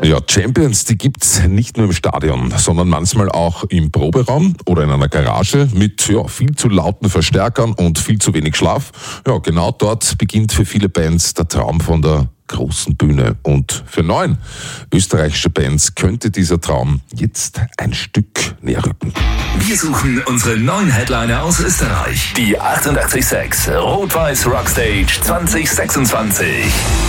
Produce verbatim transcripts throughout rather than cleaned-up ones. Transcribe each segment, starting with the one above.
Ja, Champions, die gibt's nicht nur im Stadion, sondern manchmal auch im Proberaum oder in einer Garage mit ja, viel zu lauten Verstärkern und viel zu wenig Schlaf. Ja, genau dort beginnt für viele Bands der Traum von der großen Bühne. Und für neun österreichische Bands könnte dieser Traum jetzt ein Stück näher rücken. Wir suchen unsere neuen Headliner aus Österreich. Die achtundachtzig Komma sechs Rot-Weiß Rockstage zwanzig sechsundzwanzig.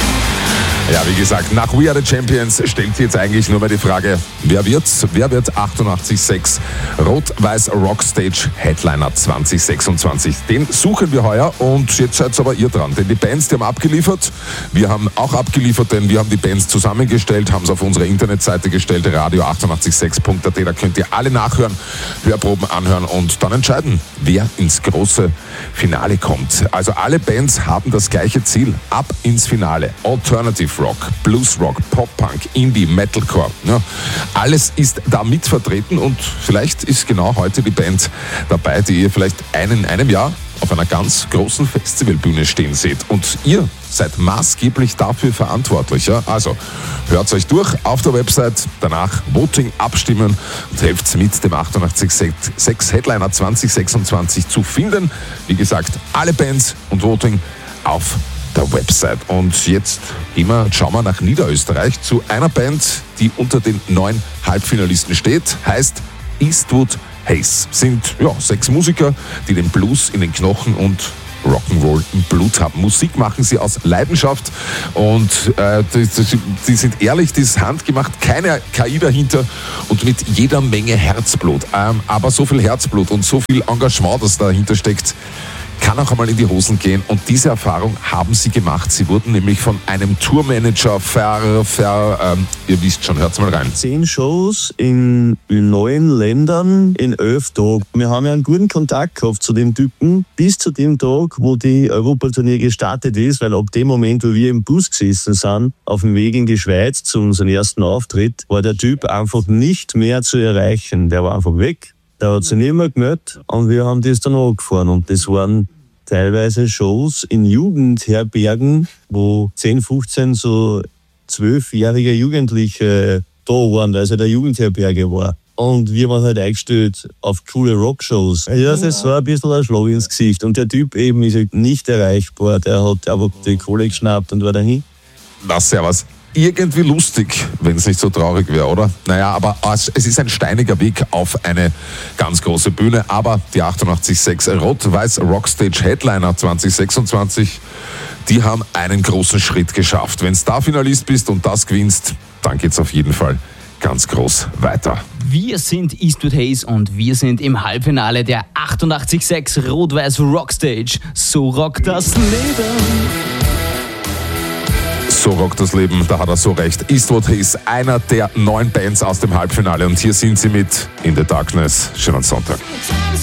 Ja, wie gesagt, nach We Are The Champions stellt sich jetzt eigentlich nur mal die Frage, wer wird's? Wer wird achtundachtzig Komma sechs Rot-Weiß Rockstage Headliner zwanzig sechsundzwanzig? Den suchen wir heuer und jetzt seid aber ihr dran, denn die Bands, die haben abgeliefert. Wir haben auch abgeliefert, denn wir haben die Bands zusammengestellt, haben es auf unsere Internetseite gestellt, radio achtundachtzig Komma sechs Punkt a t. Da könnt ihr alle nachhören, Hörproben anhören und dann entscheiden, wer ins große Finale kommt. Also alle Bands haben das gleiche Ziel, ab ins Finale. Alternative Rock, Blues Rock, Pop Punk, Indie, Metalcore. Ja, alles ist da mit vertreten und vielleicht ist genau heute die Band dabei, die ihr vielleicht einen, in einem Jahr auf einer ganz großen Festivalbühne stehen seht. Und ihr seid maßgeblich dafür verantwortlich. Ja? Also hört euch durch auf der Website, danach Voting abstimmen und helft mit dem achtundachtzig Komma sechs Headliner zwanzig sechsundzwanzig zu finden. Wie gesagt, alle Bands und Voting auf der Website. Und jetzt gehen wir, schauen wir nach Niederösterreich zu einer Band, die unter den neun Halbfinalisten steht, heißt Eastwood Hayes. Sind ja, sechs Musiker, die den Blues in den Knochen und Rock'n'Roll im Blut haben. Musik machen sie aus Leidenschaft und äh, die, die sind ehrlich, das ist handgemacht, keine K I dahinter und mit jeder Menge Herzblut. Ähm, aber so viel Herzblut und so viel Engagement, das dahinter steckt, kann auch einmal in die Hosen gehen und diese Erfahrung haben sie gemacht. Sie wurden nämlich von einem Tourmanager ver... ver ähm, ihr wisst schon, hört's mal rein. Zehn Shows in neun Ländern in elf Tagen. Wir haben ja einen guten Kontakt gehabt zu dem Typen bis zu dem Tag, wo die Europatournee gestartet ist, weil ab dem Moment, wo wir im Bus gesessen sind, auf dem Weg in die Schweiz zu unserem ersten Auftritt, war der Typ einfach nicht mehr zu erreichen. Der war einfach weg. Der hat sich nicht mehr gemeldet und wir haben das dann angefahren. Und das waren teilweise Shows in Jugendherbergen, wo zehn, fünfzehn, so zwölfjährige Jugendliche da waren, weil es halt eine Jugendherberge war. Und wir waren halt eingestellt auf coole Rockshows. Ja, das war ein bisschen ein Schlag ins Gesicht. Und der Typ eben ist halt nicht erreichbar. Der hat aber die Kohle geschnappt und war dahin. Na, servus. Irgendwie lustig, wenn es nicht so traurig wäre, oder? Naja, aber es ist ein steiniger Weg auf eine ganz große Bühne. Aber die achtundachtzig Komma sechs Rot-Weiß Rockstage Headliner zwanzig sechsundzwanzig, die haben einen großen Schritt geschafft. Wenn du da Finalist bist und das gewinnst, dann geht's auf jeden Fall ganz groß weiter. Wir sind Eastwood Hayes und wir sind im Halbfinale der achtundachtzig Komma sechs Rot-Weiß Rockstage. So rockt das Leben. So rockt das Leben, da hat er so recht. Eastwood Hayes, einer der neun Bands aus dem Halbfinale und hier sind sie mit In the Darkness. Schönen Sonntag.